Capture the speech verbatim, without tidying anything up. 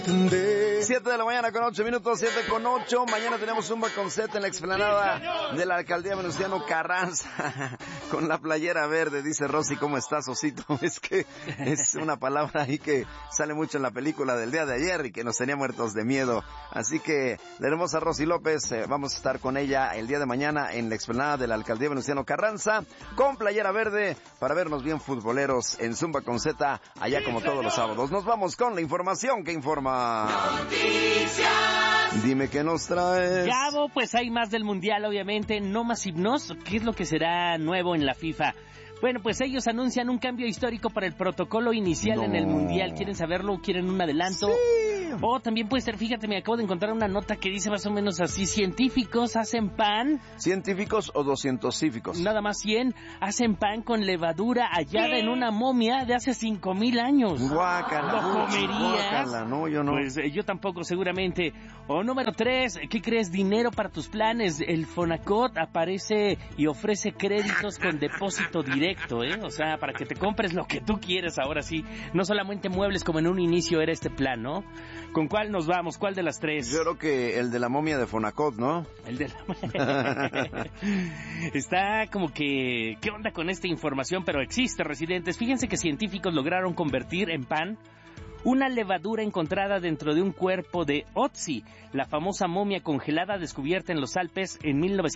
siete de la mañana con ocho minutos, siete con ocho. Mañana tenemos Zumba con Z en la explanada de la alcaldía Venustiano Carranza con la playera verde. Dice Rosy, ¿cómo estás, Osito? Es que es una palabra ahí que sale mucho en la película del día de ayer y que nos tenía muertos de miedo. Así que la hermosa Rosy López, eh, vamos a estar con ella el día de mañana en la explanada de la alcaldía Venustiano Carranza con playera verde para vernos bien futboleros en Zumba con Z allá como todos los sábados. Nos vamos con la información que informa. Noticias. Dime qué nos traes. Gabo, pues hay más del mundial, obviamente. No más hipnos. ¿Qué es lo que será nuevo en la FIFA? Bueno, pues ellos anuncian un cambio histórico para el protocolo inicial no. en el mundial. ¿Quieren saberlo? ¿Quieren un adelanto? Sí. O también puede ser, fíjate, me acabo de encontrar una nota que dice más o menos así: científicos hacen pan. ¿Científicos o doscientíficos? Nada más cien. Hacen pan con levadura hallada ¿Qué? en una momia de hace cinco mil años. Guácala. ¿Lo comerías? Guácala, no, yo no. Pues eh, yo tampoco, seguramente. O número tres, ¿qué crees? Dinero para tus planes. El Fonacot aparece y ofrece créditos con depósito directo, ¿eh? O sea, para que te compres lo que tú quieres ahora sí. No solamente muebles como en un inicio era este plan, ¿no? ¿Con cuál nos vamos? ¿Cuál de las tres? Yo creo que el de la momia de Fonacot, ¿no? El de la... Está como que... ¿Qué onda con esta información? Pero existe, residentes. Fíjense que científicos lograron convertir en pan una levadura encontrada dentro de un cuerpo de Otzi, la famosa momia congelada descubierta en los Alpes en mil novecientos